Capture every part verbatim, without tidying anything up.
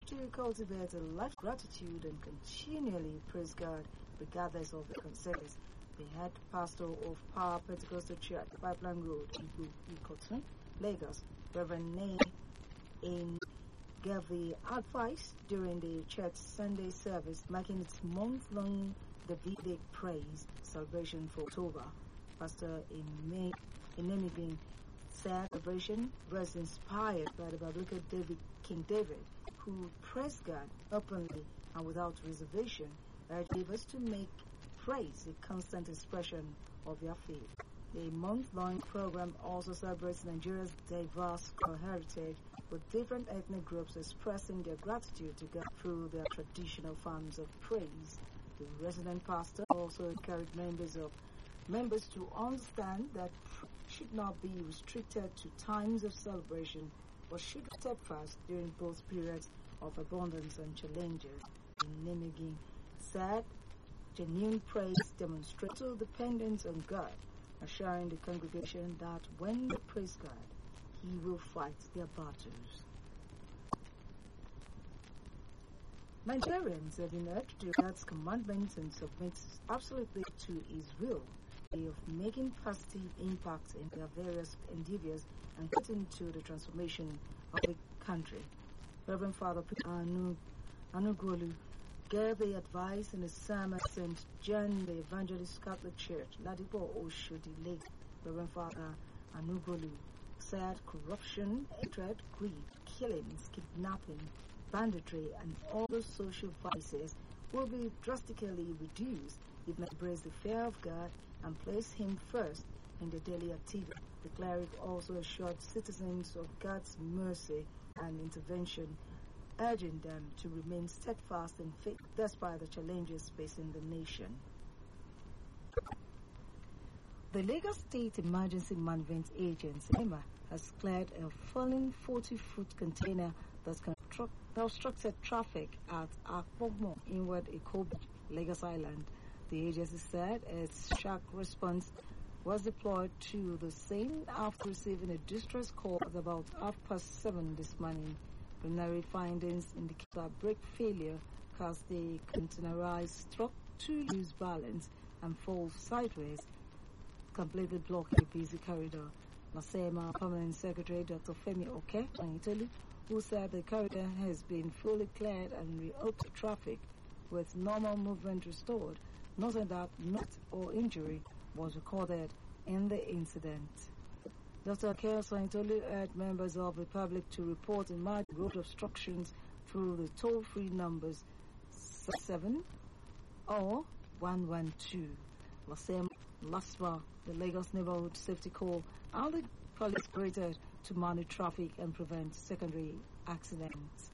to cultivate a life of gratitude and continually praise God regardless of the circumstances. The head pastor of Power Pentecostal Church, Pipeline Road, Igbo, Ikotun, Lagos, Reverend Nay in gave the advice during the church Sunday service, marking its month-long Davidic praise celebration for October. Pastor Inemibin said the celebration was inspired by the biblical David, King David, who praised God openly and without reservation, urged believers to make praise a constant expression of their faith. The month-long program also celebrates Nigeria's diverse heritage, with different ethnic groups expressing their gratitude to God through their traditional forms of praise. The resident pastor also encouraged members of members to understand that should not be restricted to times of celebration, but should be steadfast during both periods of abundance and challenges. Nemegi said, genuine praise demonstrates total dependence on God, assuring the congregation that when they praise God, He will fight their battles. Nigerians have been urged to God's commandments and submit absolutely to His will, a way of making positive impacts in their various endeavors and get into the transformation of the country. Reverend Father Peter Anu, Anugolu gave the advice in a sermon at Saint John the Evangelist Catholic Church, Ladipo Oshodi Lake. Reverend Father Anugolu said corruption, hatred, greed, killings, kidnapping, banditry, and other social vices will be drastically reduced if we embrace the fear of God and place Him first in the daily activity. The cleric also assured citizens of God's mercy and intervention, urging them to remain steadfast in faith despite the challenges facing the nation. The Lagos State Emergency Management Agency, EMA, has cleared a fallen forty-foot container that obstructed traffic at Akpogmo, inward Ikobi, Lagos Island. The agency said its shark response was deployed to the scene after receiving a distress call at about half past seven this morning. Preliminary findings indicate that brake failure caused the containerized truck to lose balance and fall sideways, completely blocking a busy corridor. Lasema Permanent Secretary Doctor Femi Oke Italy, who said the corridor has been fully cleared and reopened to traffic with normal movement restored, noting that no or injury was recorded in the incident. Doctor Oke Sanitoli urged members of the public to report emerging road obstructions through the toll-free numbers seven or one one two. Lasema LASMA, the Lagos Neighborhood Safety Corps, and the police operated to monitor traffic and prevent secondary accidents.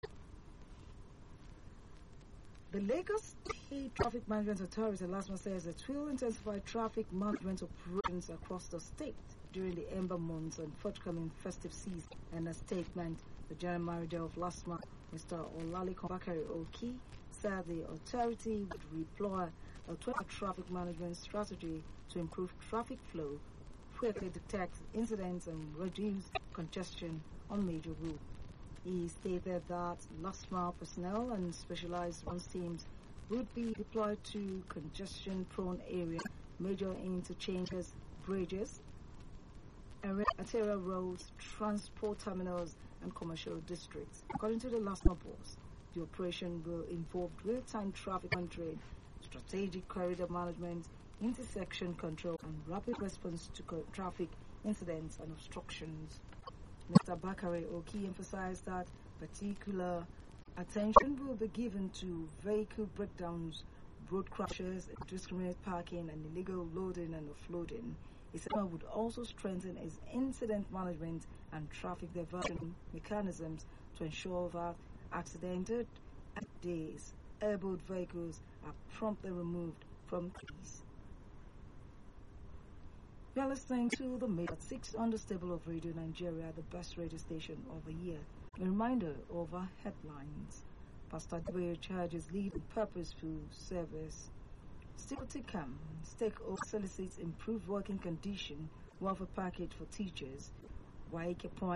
The Lagos State Traffic Management Authority, LASMA, says it will intensify traffic management operations across the state during the Ember months and forthcoming festive season. In a statement, the General Manager of LASMA, Mister Olalekan Bakari Oki, said the authority would deploy a twenty traffic management strategy to improve traffic flow, quickly detect incidents, and reduce congestion on major routes. He stated that LASMA personnel and specialized response teams would be deployed to congestion-prone areas, major interchanges, bridges, arterial roads, transport terminals, and commercial districts. According to the LASMA boss, the operation will involve real-time traffic monitoring, strategic corridor management, intersection control, and rapid response to traffic incidents and obstructions. Mister Bakare Oki emphasized that particular attention will be given to vehicle breakdowns, road crashes, indiscriminate parking, and illegal loading and offloading. He said it would also strengthen its incident management and traffic diversion mechanisms to ensure that accidented days, airboat vehicles are promptly removed from keys. You are listening to the Made at six on the stable of Radio Nigeria, the best radio station of the year. A reminder of our headlines. Pastor Dwyer charges lead and purposeful service. Sticoticam, stakeholder solicits improved working condition, welfare package for teachers. Waike Point